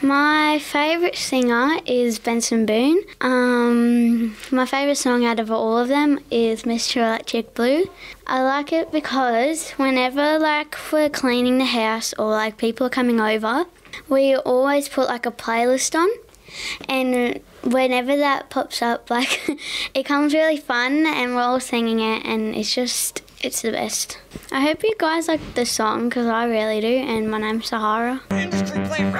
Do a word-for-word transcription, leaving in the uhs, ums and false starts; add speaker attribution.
Speaker 1: My favourite singer is Benson Boone. Um, my favourite song out of all of them is Mister Electric Blue. I like it because whenever like we're cleaning the house or like people are coming over, we always put like a playlist on, and whenever that pops up, like it comes really fun and we're all singing it, and it's just, it's the best. I hope you guys like the song because I really do, and my name's Sahara.